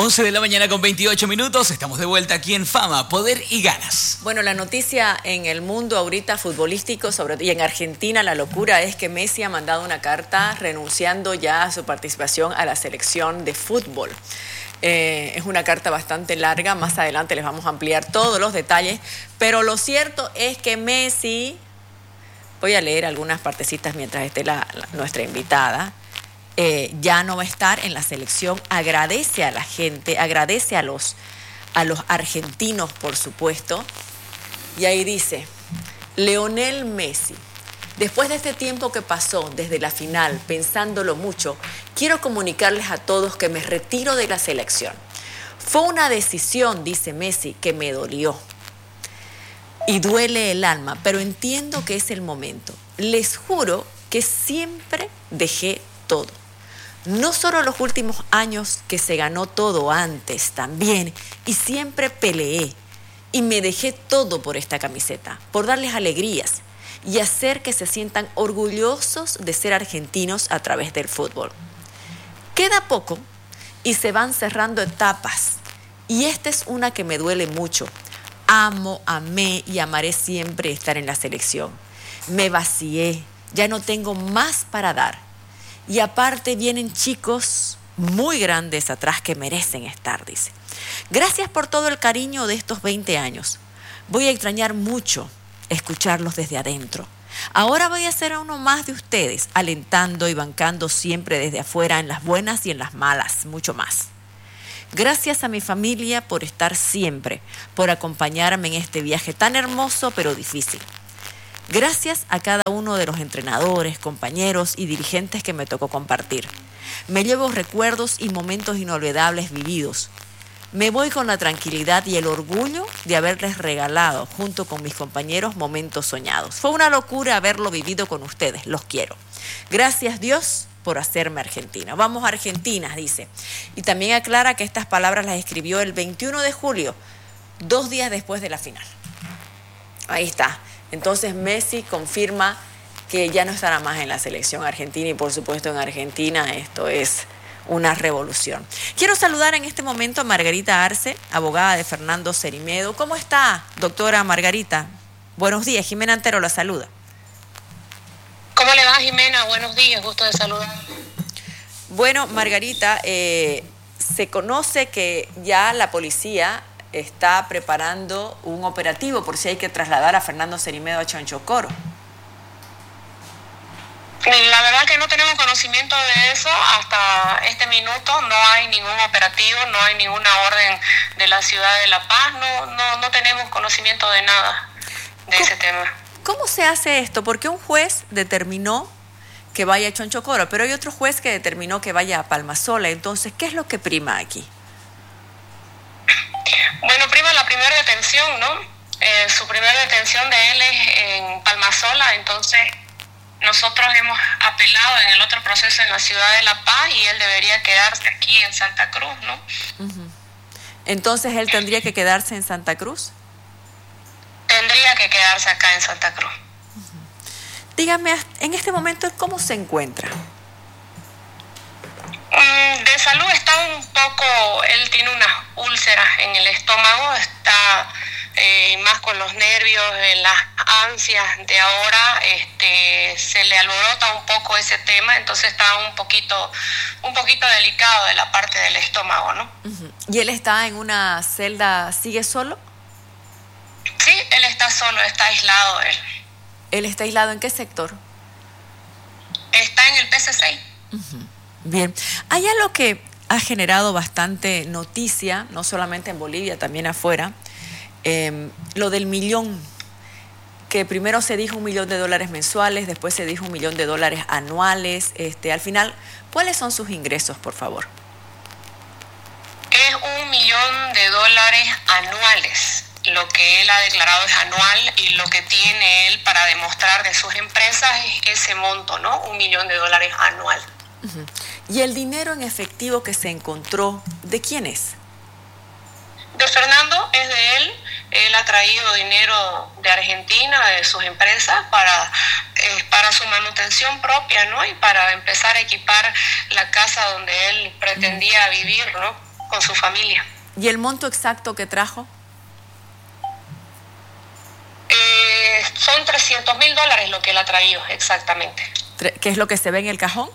11 de la mañana con 28 minutos, estamos de vuelta aquí en Fama, Poder y Ganas. Bueno, la noticia en el mundo ahorita futbolístico, y en Argentina, la locura es que Messi ha mandado una carta renunciando ya a su participación a la selección de fútbol. Es una carta bastante larga, más adelante les vamos a ampliar todos los detalles, pero lo cierto es que Messi, voy a leer algunas partecitas mientras esté nuestra invitada, ya no va a estar en la selección, agradece a la gente, agradece a los argentinos, por supuesto, y ahí dice: Lionel Messi, después de este tiempo que pasó desde la final, pensándolo mucho, quiero comunicarles a todos que me retiro de la selección. Fue una decisión, dice Messi, que me dolió y duele el alma, pero entiendo que es el momento. Les juro que siempre dejé todo. No solo los últimos años, que se ganó todo antes también, y siempre peleé y me dejé todo por esta camiseta, por darles alegrías y hacer que se sientan orgullosos de ser argentinos a través del fútbol. Queda poco y se van cerrando etapas, y esta es una que me duele mucho. Amo, amé y amaré siempre estar en la selección. Me vacié, ya no tengo más para dar. Y aparte vienen chicos muy grandes atrás que merecen estar, dice. Gracias por todo el cariño de estos 20 años. Voy a extrañar mucho escucharlos desde adentro. Ahora voy a ser uno más de ustedes, alentando y bancando siempre desde afuera, en las buenas y en las malas, mucho más. Gracias a mi familia por estar siempre, por acompañarme en este viaje tan hermoso pero difícil. Gracias a cada uno de los entrenadores, compañeros y dirigentes que me tocó compartir. Me llevo recuerdos y momentos inolvidables vividos. Me voy con la tranquilidad y el orgullo de haberles regalado, junto con mis compañeros, momentos soñados. Fue una locura haberlo vivido con ustedes, los quiero. Gracias, Dios, por hacerme argentina. Vamos a Argentina, dice. Y también aclara que estas palabras las escribió el 21 de julio, 2 días después de la final. Ahí está. Entonces Messi confirma que ya no estará más en la selección argentina, y por supuesto en Argentina esto es una revolución. Quiero saludar en este momento a Margarita Arce, abogada de Fernando Cerimedo. ¿Cómo está, doctora Margarita? Buenos días, Jimena Antero la saluda. ¿Cómo le va, Jimena? Buenos días, gusto de saludar. Bueno, Margarita, se conoce que ya la policía está preparando un operativo por si hay que trasladar a Fernando Cerimedo a Chonchocoro. La verdad que no tenemos conocimiento de eso hasta este minuto. No hay ningún operativo, no hay ninguna orden de la ciudad de La Paz. No tenemos conocimiento de nada de ese tema. ¿Cómo se hace esto? Porque un juez determinó que vaya a Chonchocoro, pero hay otro juez que determinó que vaya a Palmasola. Entonces, ¿qué es lo que prima aquí? Bueno, prima la primera detención, ¿no? Su primera detención de él es en Palmasola, entonces nosotros hemos apelado en el otro proceso en la ciudad de La Paz y él debería quedarse aquí en Santa Cruz, ¿no? Uh-huh. Entonces, ¿él tendría que quedarse en Santa Cruz? Tendría que quedarse acá en Santa Cruz. Uh-huh. Dígame, en este momento, ¿cómo se encuentra? De salud está un poco, él tiene unas úlceras en el estómago, está más con los nervios, las ansias de ahora, se le alborota un poco ese tema, entonces está un poquito delicado de la parte del estómago, ¿no? Uh-huh. ¿Y él está en una celda, sigue solo? Sí, él está solo, está aislado él. ¿Él está aislado en qué sector? Está en el PC6. Uh-huh. Bien, hay algo que ha generado bastante noticia, no solamente en Bolivia, también afuera, lo del millón, que primero se dijo $1 millón mensuales, después se dijo $1 millón anuales. Al final, ¿cuáles son sus ingresos, por favor? Es $1 millón anuales. Lo que él ha declarado es anual y lo que tiene él para demostrar de sus empresas es ese monto, ¿no? $1 millón anual. Uh-huh. ¿Y el dinero en efectivo que se encontró, de quién es? De Fernando, es de él. Él ha traído dinero de Argentina, de sus empresas, para su manutención propia, ¿no? Y para empezar a equipar la casa donde él pretendía vivir, ¿no? con su familia. ¿Y el monto exacto que trajo? Son $300,000 lo que él ha traído, exactamente. ¿Qué es lo que se ve en el cajón?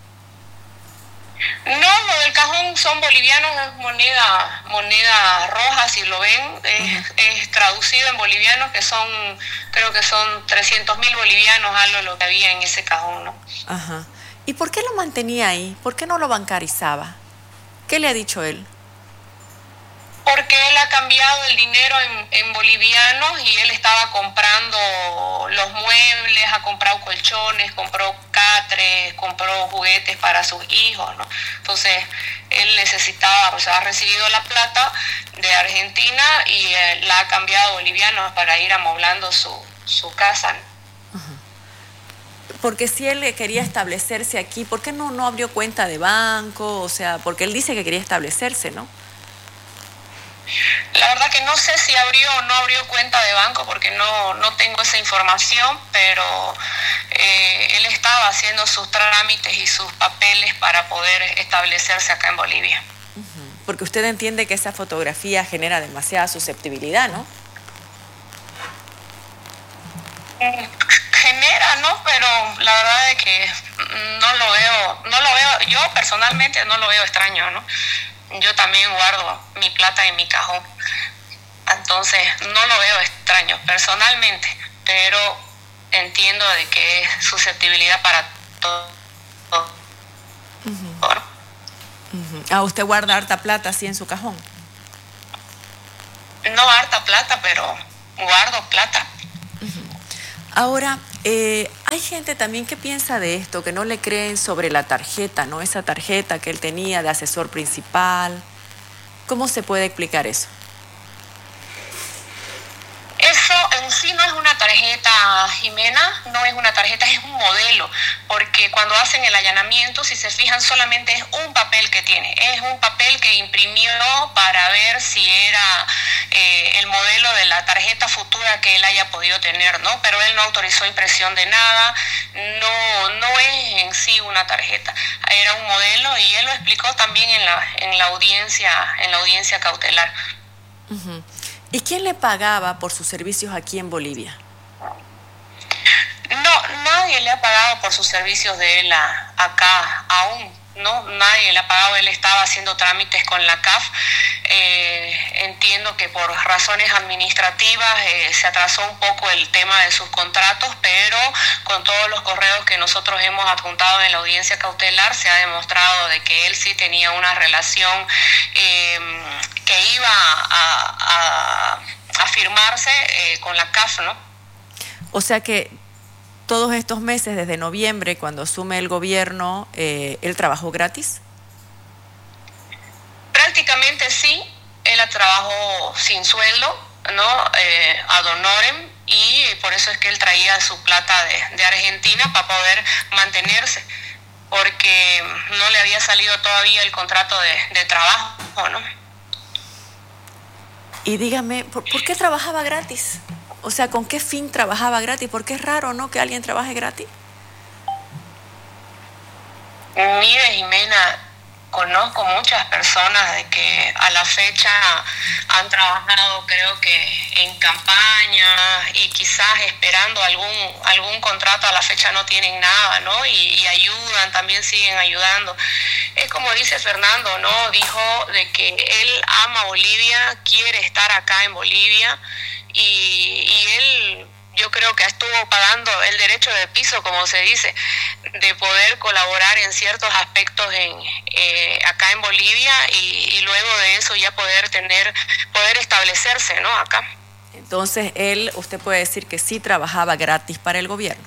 No, lo del cajón son bolivianos, es moneda roja, si lo ven, es traducido en bolivianos, que son, creo que son 300,000 bolivianos, algo lo que había en ese cajón, ¿no? Ajá. ¿Y por qué lo mantenía ahí? ¿Por qué no lo bancarizaba? ¿Qué le ha dicho él? Porque él ha cambiado el dinero en bolivianos y él estaba comprando los muebles, ha comprado colchones, compró catres, compró juguetes para sus hijos, ¿no? Entonces, él necesitaba, o sea, ha recibido la plata de Argentina y la ha cambiado a bolivianos para ir amoblando su casa, ¿no? Porque si él quería establecerse aquí, ¿por qué no abrió cuenta de banco? O sea, porque él dice que quería establecerse, ¿no? La verdad que no sé si abrió o no abrió cuenta de banco porque no tengo esa información, pero él estaba haciendo sus trámites y sus papeles para poder establecerse acá en Bolivia. Porque usted entiende que esa fotografía genera demasiada susceptibilidad, ¿no? Genera, ¿no? Pero la verdad es que no lo veo, yo personalmente no lo veo extraño, ¿no? Yo también guardo mi plata en mi cajón, entonces no lo veo extraño personalmente, pero entiendo de que es susceptibilidad para todo. Ah, ¿usted guarda harta plata así en su cajón? No harta plata, pero guardo plata. Ahora, hay gente también que piensa de esto, que no le creen sobre la tarjeta, ¿no? Esa tarjeta que él tenía de asesor principal. ¿Cómo se puede explicar eso? Eso en sí no es una tarjeta, Jimena, no es una tarjeta, es un modelo, porque cuando hacen el allanamiento, si se fijan, solamente es un papel que tiene, es un papel que imprimió para ver si era el modelo de la tarjeta futura que él haya podido tener, ¿no? Pero él no autorizó impresión de nada, no es en sí una tarjeta, era un modelo y él lo explicó también en la audiencia cautelar. Uh-huh. ¿Y quién le pagaba por sus servicios aquí en Bolivia? No, nadie le ha pagado por sus servicios de él acá aún, ¿no? Nadie le ha pagado, él estaba haciendo trámites con la CAF. Entiendo que por razones administrativas se atrasó un poco el tema de sus contratos, pero con todos los correos que nosotros hemos adjuntado en la audiencia cautelar se ha demostrado de que él sí tenía una relación que iba a firmarse con la CAF, ¿no? O sea que todos estos meses, desde noviembre, cuando asume el gobierno, ¿él trabajó gratis? Prácticamente sí, él trabajó sin sueldo, ¿no? Ad honorem, y por eso es que él traía su plata de Argentina para poder mantenerse, porque no le había salido todavía el contrato de trabajo, ¿no? Y dígame, ¿por qué trabajaba gratis? O sea, ¿con qué fin trabajaba gratis? Porque es raro, ¿no?, que alguien trabaje gratis. Mire, Jimena, conozco muchas personas de que a la fecha han trabajado, creo que en campaña y quizás esperando algún contrato, a la fecha no tienen nada, ¿no? Y ayudan, también siguen ayudando. Es como dice Fernando, ¿no? Dijo de que él ama Bolivia, quiere estar acá en Bolivia y él, yo creo que estuvo pagando el derecho de piso, como se dice, de poder colaborar en ciertos aspectos acá en Bolivia y luego de eso ya poder establecerse, ¿no? Acá. Entonces usted puede decir que sí trabajaba gratis para el gobierno.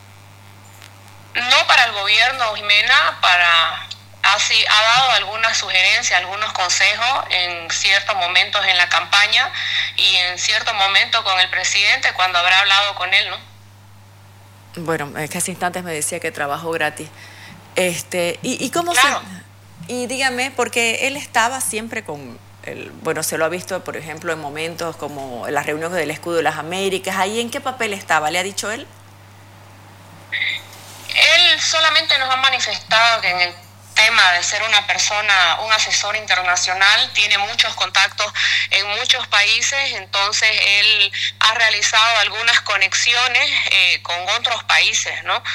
No para el gobierno, Jimena, ha dado algunas sugerencias, algunos consejos en ciertos momentos en la campaña y en ciertos momentos con el presidente cuando habrá hablado con él, ¿no? Bueno, casi instantes me decía que trabajó gratis. ¿Y cómo claro. Y dígame, porque él estaba siempre con bueno, se lo ha visto, por ejemplo, en momentos como las reuniones del Escudo de las Américas. ¿Ahí en qué papel estaba? ¿Le ha dicho él? Él solamente nos ha manifestado que en el tema de ser una persona, un asesor internacional, tiene muchos contactos en muchos países, entonces él ha realizado algunas conexiones con otros países, ¿no?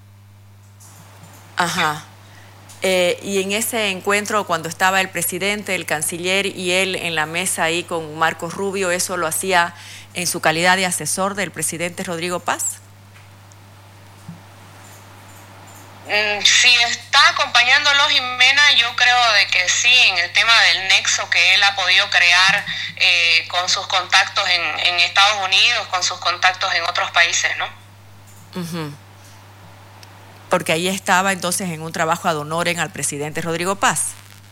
Ajá. Y en ese encuentro, cuando estaba el presidente, el canciller y él en la mesa ahí con Marcos Rubio, ¿eso lo hacía en su calidad de asesor del presidente Rodrigo Paz? Si está acompañándolo Jimena, yo creo de que sí, en el tema del nexo que él ha podido crear con sus contactos en Estados Unidos, con sus contactos en otros países, ¿no? Uh-huh. Porque ahí estaba entonces en un trabajo ad honorem al presidente Rodrigo Paz.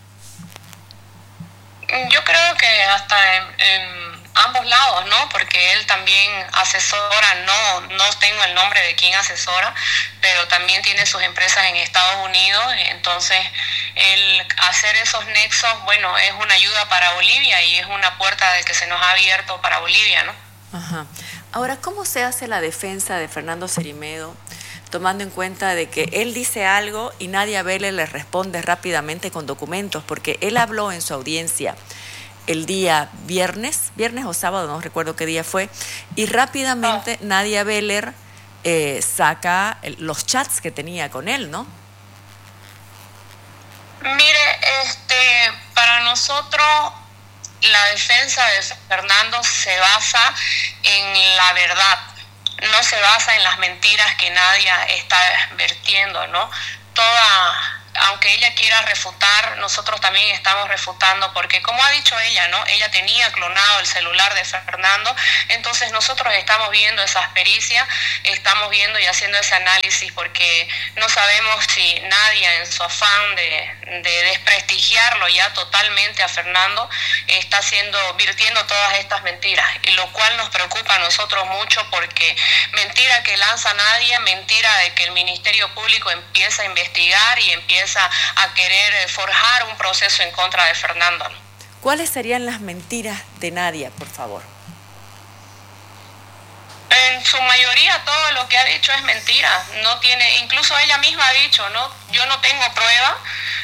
Yo creo que hasta en ambos lados, ¿no? Porque él también asesora, no tengo el nombre de quién asesora, pero también tiene sus empresas en Estados Unidos, entonces el hacer esos nexos, bueno, es una ayuda para Bolivia y es una puerta de que se nos ha abierto para Bolivia, ¿no? Ajá. Ahora, ¿cómo se hace la defensa de Fernando Cerimedo, tomando en cuenta de que él dice algo y Nadia Vélez le responde rápidamente con documentos? Porque él habló en su audiencia el día viernes o sábado, no recuerdo qué día fue, y rápidamente Nadia Vélez saca los chats que tenía con él, ¿no? Mire, para nosotros la defensa de Fernando se basa en la verdad, no se basa en las mentiras que Nadia está vertiendo, ¿no? Aunque ella quiera refutar, nosotros también estamos refutando, porque como ha dicho ella, ¿no? Ella tenía clonado el celular de Fernando, entonces nosotros estamos viendo esas pericias, estamos viendo y haciendo ese análisis, porque no sabemos si Nadia, en su afán de desprestigiarlo ya totalmente a Fernando, está virtiendo todas estas mentiras, y lo cual nos preocupa a nosotros mucho, porque mentira que lanza Nadia, mentira de que el Ministerio Público empieza a investigar y empieza a querer forjar un proceso en contra de Fernando. ¿Cuáles serían las mentiras de Nadia, por favor? En su mayoría todo lo que ha dicho es mentira. No tiene, incluso ella misma ha dicho, ¿no? Yo no tengo prueba,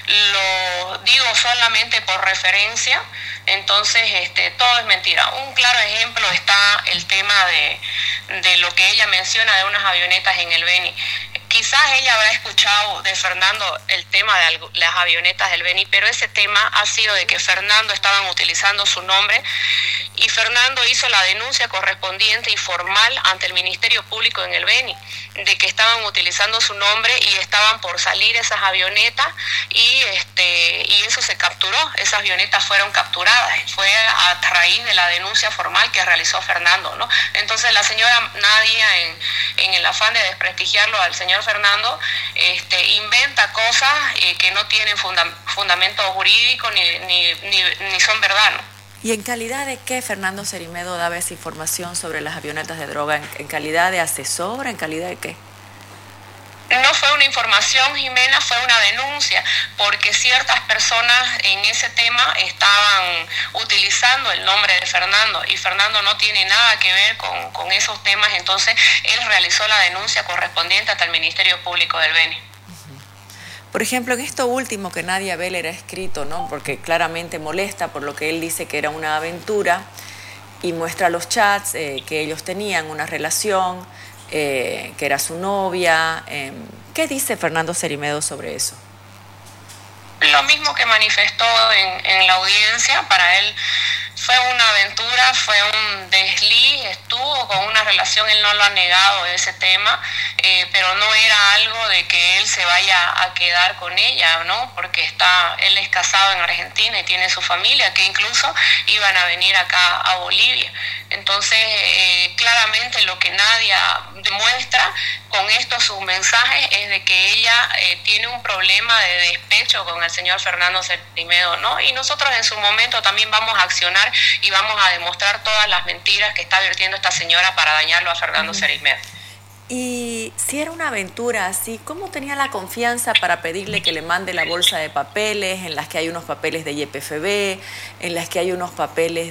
lo digo solamente por referencia. Entonces, todo es mentira. Un claro ejemplo está el tema de lo que ella menciona de unas avionetas en el Beni. Quizás ella habrá escuchado de Fernando el tema de las avionetas del Beni, pero ese tema ha sido de que Fernando estaban utilizando su nombre y Fernando hizo la denuncia correspondiente y formal ante el Ministerio Público en el Beni, de que estaban utilizando su nombre y estaban por salir esas avionetas y eso se capturó, esas avionetas fueron capturadas, fue a raíz de la denuncia formal que realizó Fernando, ¿no? Entonces la señora Nadia, en el afán de desprestigiarlo al señor Fernando, inventa cosas que no tienen fundamento jurídico ni son verdad, ¿no? ¿Y en calidad de qué Fernando Cerimedo daba esa información sobre las avionetas de droga? ¿En calidad de asesor? ¿En calidad de qué? No fue una información, Jimena, fue una denuncia, porque ciertas personas en ese tema estaban utilizando el nombre de Fernando y Fernando no tiene nada que ver con esos temas, entonces él realizó la denuncia correspondiente hasta el Ministerio Público del Beni. Por ejemplo, en esto último que Nadia Vélez ha escrito, ¿no? Porque claramente molesta por lo que él dice que era una aventura y muestra los chats que ellos tenían, una relación, que era su novia. ¿Qué dice Fernando Cerimedo sobre eso? Lo mismo que manifestó en la audiencia, para él fue una aventura, fue un desliz, estuvo con una relación, él no lo ha negado ese tema, pero no era algo de que él se vaya a quedar con ella, ¿no? Porque él es casado en Argentina y tiene su familia, que incluso iban a venir acá a Bolivia. Entonces, claramente lo que Nadia demuestra con estos sus mensajes es de que ella tiene un problema de despecho con el señor Fernando Cerimedo, ¿no? Y nosotros en su momento también vamos a accionar y vamos a demostrar todas las mentiras que está vertiendo esta señora para dañarlo a Fernando Cerimedo. Y si era una aventura así, ¿cómo tenía la confianza para pedirle que le mande la bolsa de papeles, en las que hay unos papeles de YPFB, en las que hay unos papeles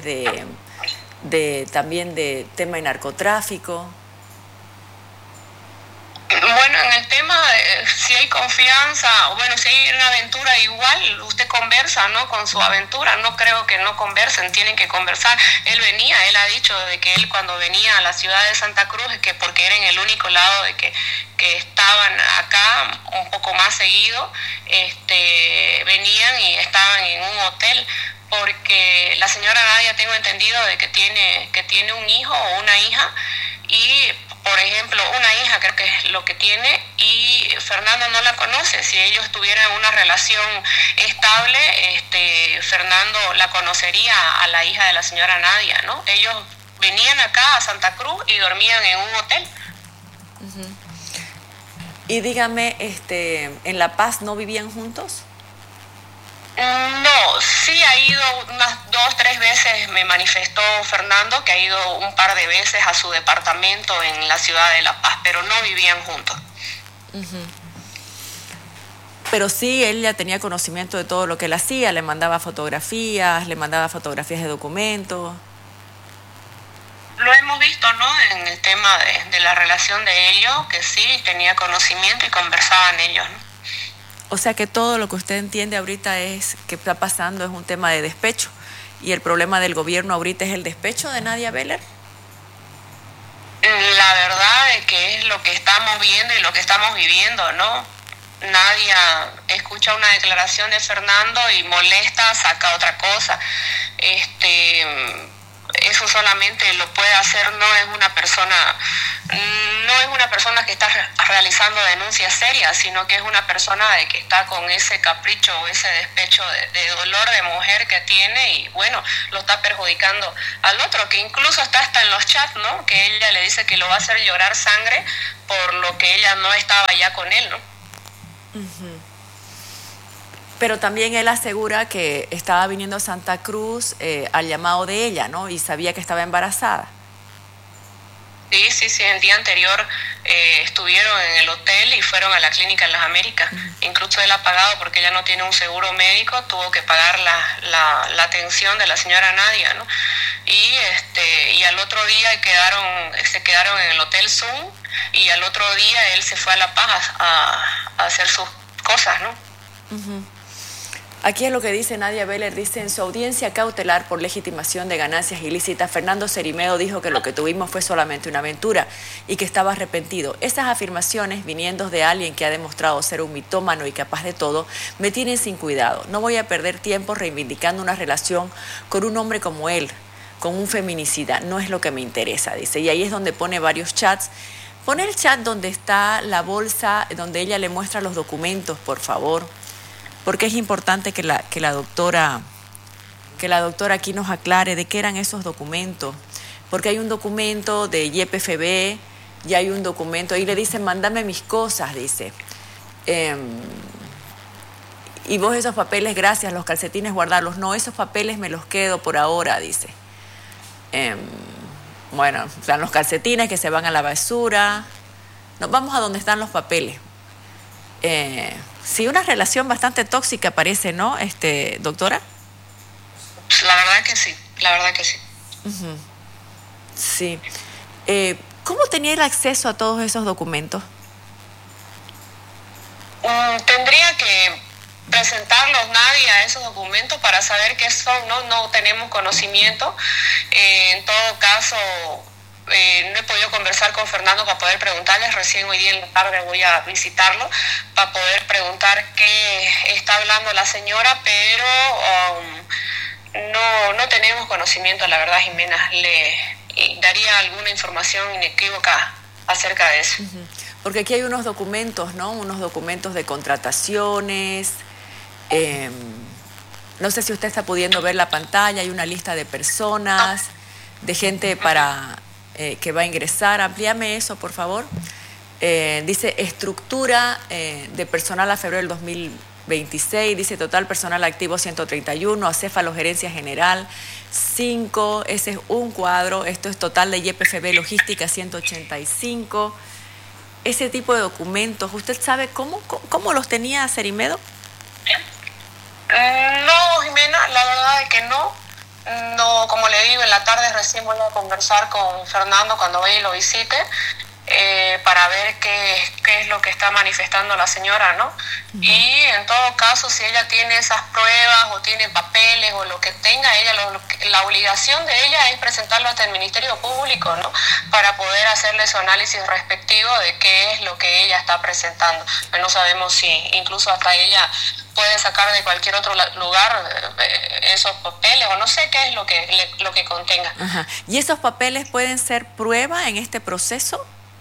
también de tema de narcotráfico? Bueno, en el tema tema de si hay confianza, bueno, si hay una aventura igual, usted conversa, ¿no? Con su aventura, no creo que no conversen, tienen que conversar. Él ha dicho de que él cuando venía a la ciudad de Santa Cruz, es que porque era en el único lado de que estaban acá un poco más seguido, venían y estaban en un hotel, porque la señora Nadia tengo entendido de que tiene un hijo o una hija, y por ejemplo una hija creo que es lo que tiene, y Fernando no la conoce. Si ellos tuvieran una relación estable, Fernando la conocería a la hija de la señora Nadia, ¿no? Ellos venían acá a Santa Cruz y dormían en un hotel. Uh-huh. Y dígame, ¿en La Paz no vivían juntos? No, sí ha ido unas 2-3 veces, me manifestó Fernando, que ha ido un par de veces a su departamento en la ciudad de La Paz, pero no vivían juntos. Uh-huh. Pero sí, él ya tenía conocimiento de todo lo que él hacía, le mandaba fotografías de documentos. Lo hemos visto, ¿no? En el tema de la relación de ellos, que sí tenía conocimiento y conversaban ellos, ¿no? O sea que todo lo que usted entiende ahorita es que está pasando es un tema de despecho, y el problema del gobierno ahorita es el despecho de Nadia Beller. La verdad es que es lo que estamos viendo y lo que estamos viviendo, ¿no? Nadia escucha una declaración de Fernando y molesta, saca otra cosa. Eso solamente lo puede hacer, no es una persona que está realizando denuncias serias, sino que es una persona de que está con ese capricho o ese despecho de dolor de mujer que tiene, y bueno, lo está perjudicando al otro, que incluso está hasta en los chats, ¿no? Que ella le dice que lo va a hacer llorar sangre por lo que ella no estaba ya con él, ¿no? Uh-huh. Pero también él asegura que estaba viniendo a Santa Cruz al llamado de ella, ¿no? Y sabía que estaba embarazada. Sí, el día anterior estuvieron en el hotel y fueron a la clínica en las Américas. Uh-huh. Incluso él ha pagado, porque ella no tiene un seguro médico, tuvo que pagar la atención de la señora Nadia, ¿no? Y al otro día se quedaron en el Hotel Zoom, y al otro día él se fue a La Paz a hacer sus cosas, ¿no? Uh-huh. Aquí es lo que dice Nadia Beller, dice: en su audiencia cautelar por legitimación de ganancias ilícitas, Fernando Cerimedo dijo que lo que tuvimos fue solamente una aventura y que estaba arrepentido. Esas afirmaciones, viniendo de alguien que ha demostrado ser un mitómano y capaz de todo, me tienen sin cuidado. No voy a perder tiempo reivindicando una relación con un hombre como él, con un feminicida. No es lo que me interesa, dice. Y ahí es donde pone varios chats. Pone el chat donde está la bolsa, donde ella le muestra los documentos, por favor. Porque es importante que la doctora aquí nos aclare de qué eran esos documentos. Porque hay un documento de YPFB y hay un documento, ahí le dicen: mándame mis cosas, dice. Y vos esos papeles, gracias, los calcetines guardarlos. No, esos papeles me los quedo por ahora, dice. Bueno, están los calcetines que se van a la basura. Nos vamos a donde están los papeles. Sí, una relación bastante tóxica parece, ¿no, doctora? La verdad que sí. Uh-huh. Sí. ¿Cómo tenía el acceso a todos esos documentos? Tendría que presentarlos nadie a esos documentos para saber qué son, ¿no? No tenemos conocimiento. En todo caso, no he podido conversar con Fernando para poder preguntarles. Recién hoy día en la tarde voy a visitarlo para poder preguntar qué está hablando la señora, pero no tenemos conocimiento, la verdad, Jimena. Le daría alguna información inequívoca acerca de eso. Uh-huh. Porque aquí hay unos documentos, ¿no? Unos documentos de contrataciones. No sé si usted está pudiendo ver la pantalla. Hay una lista de personas, de gente para que va a ingresar. Amplíame eso, por favor. Dice estructura de personal a febrero del 2026. Dice total personal activo 131, acéfalo gerencia general 5. Ese es un cuadro. Esto es total de YPFB logística 185. Ese tipo de documentos, ¿usted sabe cómo los tenía Cerimedo? No, Jimena, la verdad es que no. No, como le digo, en la tarde recién voy a conversar con Fernando cuando vaya y lo visite. para ver qué es lo que está manifestando la señora, ¿no? Y en todo caso, si ella tiene esas pruebas o tiene papeles o lo que tenga, ella la obligación de ella es presentarlo ante el Ministerio Público, ¿no? Para poder hacerle su análisis respectivo de qué es lo que ella está presentando. Pero no sabemos si incluso hasta ella puede sacar de cualquier otro lugar esos papeles, o no sé qué es lo que contenga. Ajá. ¿Y esos papeles pueden ser prueba en este proceso?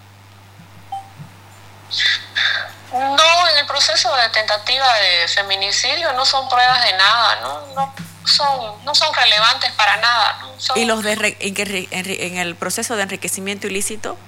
No, en el proceso de tentativa de feminicidio no son pruebas de nada, no son relevantes para nada, ¿no? ¿Y los en el proceso de enriquecimiento ilícito?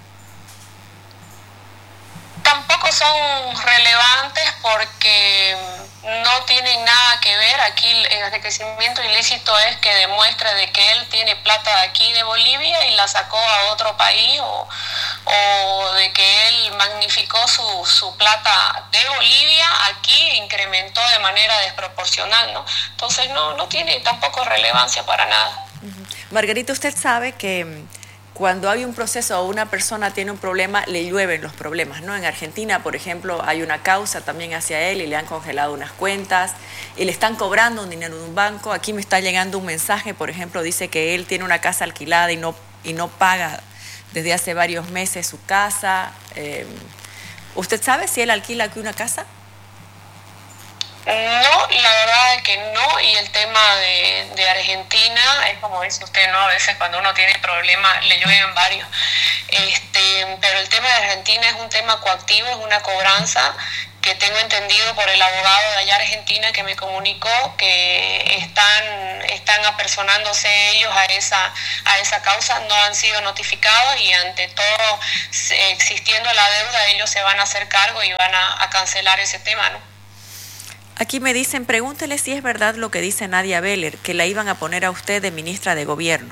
Tampoco son relevantes porque no tienen nada que ver. Aquí el enriquecimiento ilícito es que demuestre de que él tiene plata de aquí de Bolivia y la sacó a otro país, o de que él magnificó su plata de Bolivia aquí e incrementó de manera desproporcional, ¿no? Entonces no tiene tampoco relevancia para nada. Margarita, usted sabe que cuando hay un proceso o una persona tiene un problema, le llueven los problemas, ¿no? En Argentina, por ejemplo, hay una causa también hacia él y le han congelado unas cuentas y le están cobrando un dinero de un banco. Aquí me está llegando un mensaje, por ejemplo, dice que él tiene una casa alquilada y no paga desde hace varios meses su casa. ¿Usted sabe si él alquila aquí una casa? No, la verdad es que no, y el tema de Argentina es como dice usted, ¿no? A veces cuando uno tiene problemas le llueven varios. Pero el tema de Argentina es un tema coactivo, es una cobranza que tengo entendido por el abogado de allá Argentina que me comunicó que están apersonándose ellos a esa causa, no han sido notificados y ante todo, existiendo la deuda, ellos se van a hacer cargo y van a cancelar ese tema, ¿no? Aquí me dicen, pregúntele si es verdad lo que dice Nadia Beller, que la iban a poner a usted de ministra de Gobierno.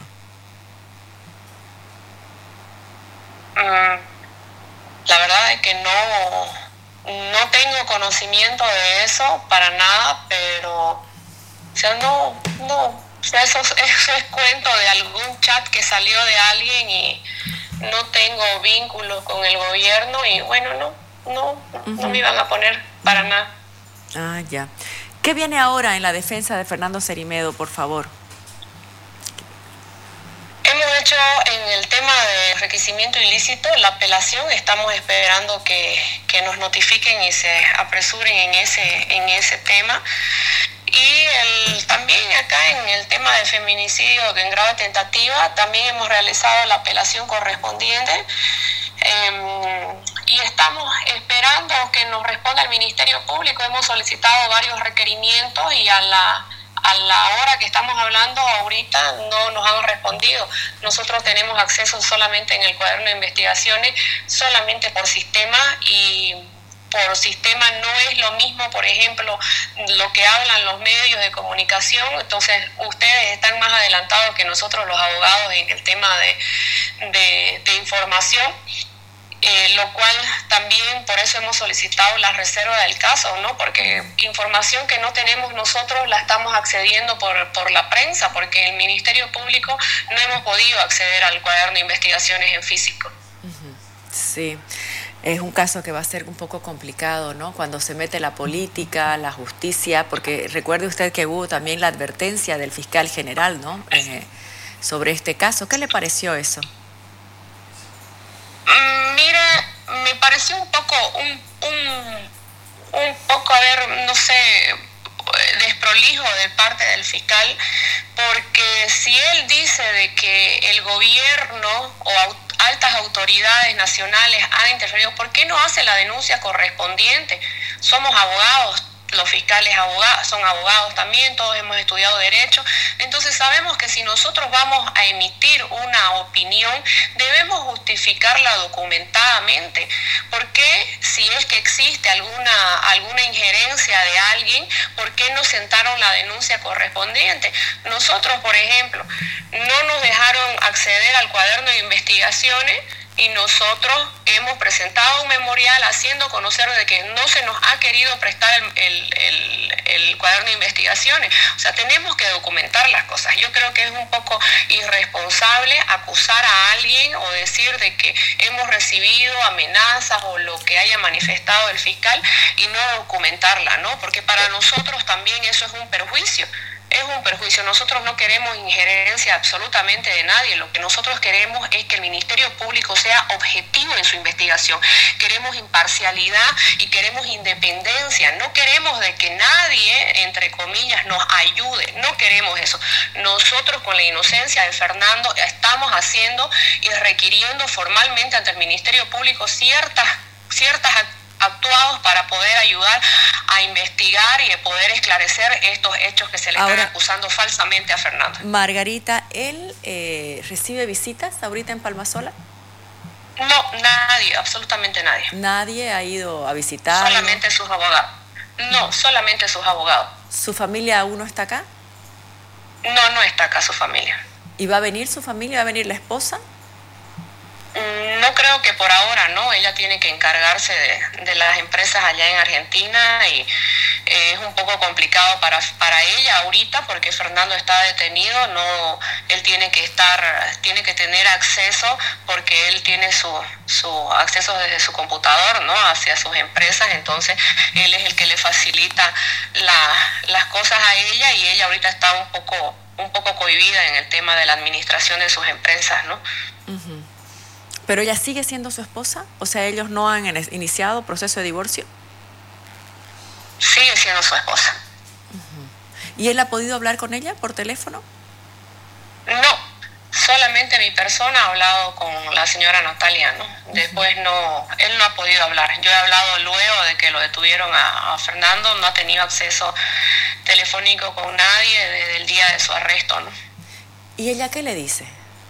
La verdad es que no tengo conocimiento de eso para nada, pero o sea, o sea, eso es cuento de algún chat que salió de alguien y no tengo vínculos con el gobierno y bueno, no me iban a poner para nada. Ah, ya. ¿Qué viene ahora en la defensa de Fernando Cerimedo, por favor? Hemos hecho en el tema de enriquecimiento ilícito la apelación, estamos esperando que nos notifiquen y se apresuren en ese tema. Y también acá en el tema del feminicidio en grado de tentativa, también hemos realizado la apelación correspondiente. Y estamos esperando que nos responda el Ministerio Público. Hemos solicitado varios requerimientos y a la hora que estamos hablando ahorita no nos han respondido. Nosotros tenemos acceso solamente en el cuaderno de investigaciones, solamente por sistema, y por sistema no es lo mismo, por ejemplo, lo que hablan los medios de comunicación. Entonces ustedes están más adelantados que nosotros los abogados en el tema de información. Lo cual también por eso hemos solicitado la reserva del caso, ¿no? Porque información que no tenemos nosotros la estamos accediendo por la prensa, porque el Ministerio Público no hemos podido acceder al cuaderno de investigaciones en físico. Sí, es un caso que va a ser un poco complicado, ¿no? Cuando se mete la política, la justicia, porque recuerde usted que hubo también la advertencia del fiscal general, ¿no? Sobre este caso. ¿Qué le pareció eso? Mire, me pareció un poco, a ver, no sé, desprolijo de parte del fiscal, porque si él dice de que el gobierno o altas autoridades nacionales han interferido, ¿por qué no hace la denuncia correspondiente? Somos abogados. Los fiscales son abogados también, todos hemos estudiado Derecho, entonces sabemos que si nosotros vamos a emitir una opinión, debemos justificarla documentadamente, porque si es que existe alguna injerencia de alguien, ¿por qué no sentaron la denuncia correspondiente? Nosotros, por ejemplo, no nos dejaron acceder al cuaderno de investigaciones, y nosotros hemos presentado un memorial haciendo conocer de que no se nos ha querido prestar el cuaderno de investigaciones. O sea, tenemos que documentar las cosas. Yo creo que es un poco irresponsable acusar a alguien o decir de que hemos recibido amenazas o lo que haya manifestado el fiscal y no documentarla, ¿no? Porque para nosotros también eso es un perjuicio. Es un perjuicio. Nosotros no queremos injerencia absolutamente de nadie. Lo que nosotros queremos es que el Ministerio Público sea objetivo en su investigación. Queremos imparcialidad y queremos independencia. No queremos de que nadie, entre comillas, nos ayude. No queremos eso. Nosotros, con la inocencia de Fernando, estamos haciendo y requiriendo formalmente ante el Ministerio Público ciertas actuados para poder ayudar a investigar y poder esclarecer estos hechos que se le están acusando falsamente a Fernando. Margarita, ¿él recibe visitas ahorita en Palmasola? No, nadie, absolutamente nadie. ¿Nadie ha ido a visitar? Solamente sus abogados. No, solamente sus abogados. ¿Su familia aún no está acá? No, no está acá su familia. ¿Y va a venir su familia? ¿Va a venir la esposa? No creo que por ahora, ¿no? Ella tiene que encargarse de las empresas allá en Argentina y es un poco complicado para ella ahorita porque Fernando está detenido. No, él tiene que tener acceso porque él tiene su acceso desde su computador, ¿no? Hacia sus empresas. Entonces él es el que le facilita las cosas a ella y ella ahorita está un poco cohibida en el tema de la administración de sus empresas, ¿no? Uh-huh. ¿Pero ella sigue siendo su esposa? O sea, ¿ellos no han iniciado proceso de divorcio? Sigue siendo su esposa. Uh-huh. ¿Y él ha podido hablar con ella por teléfono? No, solamente mi persona ha hablado con la señora Natalia, ¿no? Después no, él no ha podido hablar. Yo he hablado luego de que lo detuvieron a Fernando, no ha tenido acceso telefónico con nadie desde el día de su arresto, ¿no? ¿Y ella qué le dice?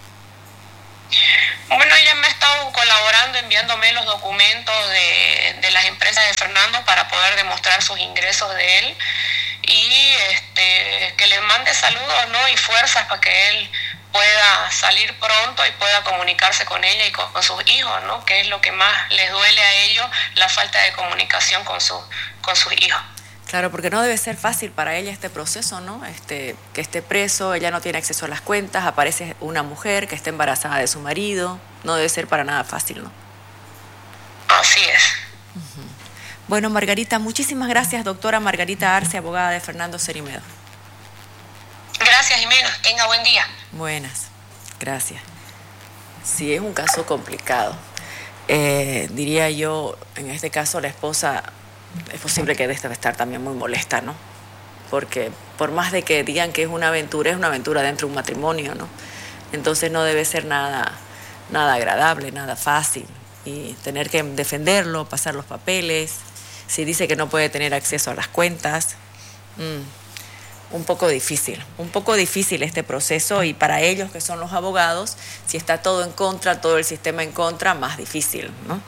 Bueno, ella me ha estado colaborando, enviándome los documentos de las empresas de Fernando para poder demostrar sus ingresos de él y que le mande saludos, ¿no? Y fuerzas para que él pueda salir pronto y pueda comunicarse con ella y con sus hijos, ¿no? Que es lo que más les duele a ellos, la falta de comunicación con sus hijos. Claro, porque no debe ser fácil para ella este proceso, ¿no? Que esté preso, ella no tiene acceso a las cuentas, aparece una mujer que está embarazada de su marido, no debe ser para nada fácil, ¿no? Así es. Uh-huh. Bueno, Margarita, muchísimas gracias, doctora Margarita Arce, abogada de Fernando Cerimedo. Gracias, Jimena. Tenga buen día. Buenas, gracias. Sí, es un caso complicado. Diría yo, en este caso, la esposa... Es posible que debe estar también muy molesta, ¿no? Porque por más de que digan que es una aventura dentro de un matrimonio, ¿no? Entonces no debe ser nada agradable, nada fácil. Y tener que defenderlo, pasar los papeles, si dice que no puede tener acceso a las cuentas, un poco difícil este proceso y para ellos que son los abogados, si está todo en contra, todo el sistema en contra, más difícil, ¿no?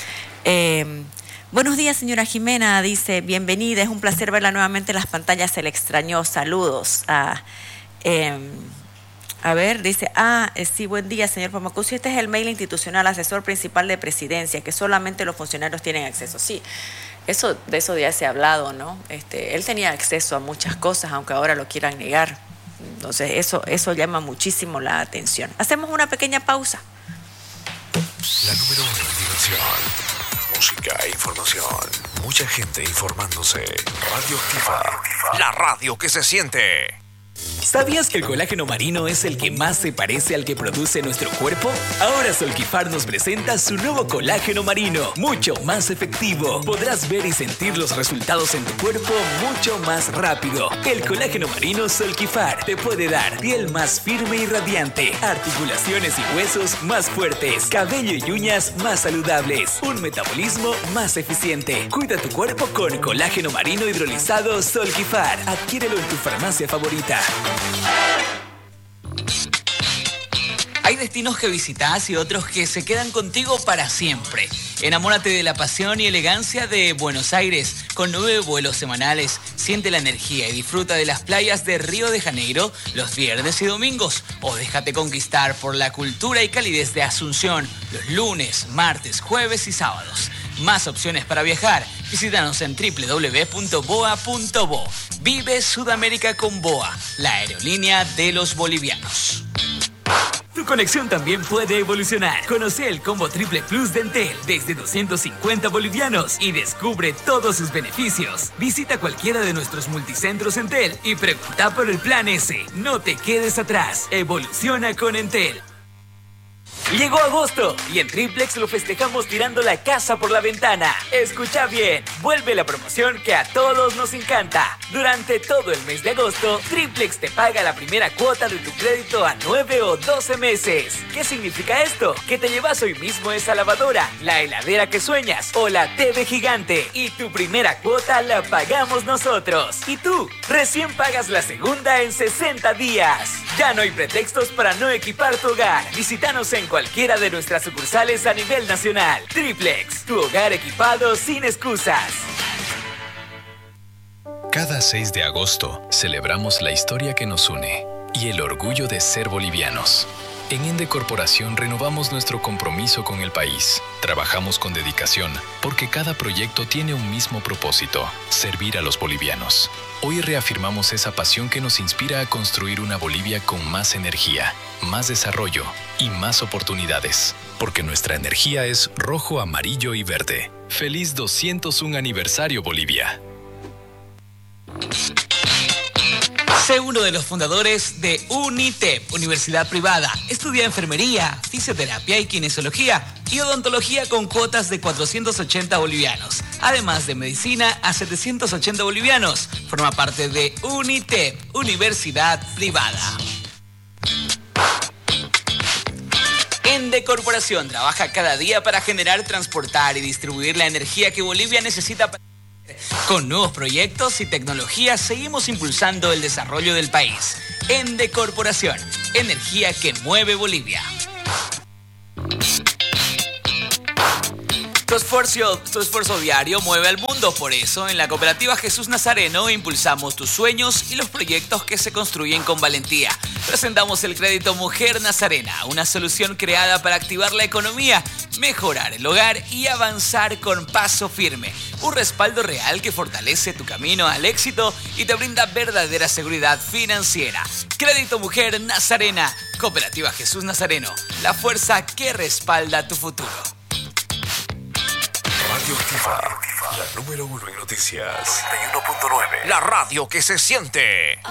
Buenos días, señora Jimena, dice, bienvenida, es un placer verla nuevamente en las pantallas, se le extrañó, saludos. Dice, sí, buen día, señor Pamacusi, este es el mail institucional, asesor principal de presidencia, que solamente los funcionarios tienen acceso. Sí, de eso ya se ha hablado, ¿no? Él tenía acceso a muchas cosas, aunque ahora lo quieran negar. Entonces, eso llama muchísimo la atención. Hacemos una pequeña pausa. La número 1 en diversión. Música e información. Mucha gente informándose. Radio Activa. La radio que se siente. ¿Sabías que el colágeno marino es el que más se parece al que produce nuestro cuerpo? Ahora Solquifar nos presenta su nuevo colágeno marino, mucho más efectivo. Podrás ver y sentir los resultados en tu cuerpo mucho más rápido. El colágeno marino Solquifar te puede dar piel más firme y radiante, articulaciones y huesos más fuertes, cabello y uñas más saludables, un metabolismo más eficiente. Cuida tu cuerpo con colágeno marino hidrolizado Solquifar. Adquiérelo en tu farmacia favorita. Hay destinos que visitas y otros que se quedan contigo para siempre. Enamórate de la pasión y elegancia de Buenos Aires con 9 vuelos semanales. Siente la energía y disfruta de las playas de Río de Janeiro los viernes y domingos. O déjate conquistar por la cultura y calidez de Asunción los lunes, martes, jueves y sábados. Más opciones para viajar. Visítanos en www.boa.bo. Vive Sudamérica con Boa, la aerolínea de los bolivianos. Tu conexión también puede evolucionar. Conoce el combo Triple Plus de Entel desde 250 bolivianos y descubre todos sus beneficios. Visita cualquiera de nuestros multicentros Entel y pregunta por el plan S. No te quedes atrás. Evoluciona con Entel. Llegó agosto y en Triplex lo festejamos tirando la casa por la ventana. Escucha bien, vuelve la promoción que a todos nos encanta. Durante todo el mes de agosto, Triplex te paga la primera cuota de tu crédito a 9 o 12 meses. ¿Qué significa esto? Que te llevas hoy mismo esa lavadora, la heladera que sueñas o la TV gigante y tu primera cuota la pagamos nosotros. Y tú, recién pagas la segunda en 60 días. Ya no hay pretextos para no equipar tu hogar. Visítanos en cualquiera de nuestras sucursales a nivel nacional. Triplex, tu hogar equipado sin excusas. Cada 6 de agosto celebramos la historia que nos une y el orgullo de ser bolivianos. En Ende Corporación renovamos nuestro compromiso con el país. Trabajamos con dedicación porque cada proyecto tiene un mismo propósito: servir a los bolivianos. Hoy reafirmamos esa pasión que nos inspira a construir una Bolivia con más energía, más desarrollo y más oportunidades. Porque nuestra energía es rojo, amarillo y verde. ¡Feliz 201 aniversario, Bolivia! Sé uno de los fundadores de UNITEP, Universidad Privada. Estudia enfermería, fisioterapia y kinesiología y odontología con cuotas de 480 bolivianos. Además de medicina a 780 bolivianos. Forma parte de UNITEP, Universidad Privada. Ende Corporación trabaja cada día para generar, transportar y distribuir la energía que Bolivia necesita para... Con nuevos proyectos y tecnologías seguimos impulsando el desarrollo del país. Ende Corporación, energía que mueve Bolivia. Tu esfuerzo diario mueve al mundo. Por eso, en la Cooperativa Jesús Nazareno impulsamos tus sueños y los proyectos que se construyen con valentía. Presentamos el crédito Mujer Nazarena, una solución creada para activar la economía, mejorar el hogar y avanzar con paso firme. Un respaldo real que fortalece tu camino al éxito y te brinda verdadera seguridad financiera. Crédito Mujer Nazarena, Cooperativa Jesús Nazareno, la fuerza que respalda tu futuro. Radio Activa, la número 1 en noticias. 91.9. La radio que se siente.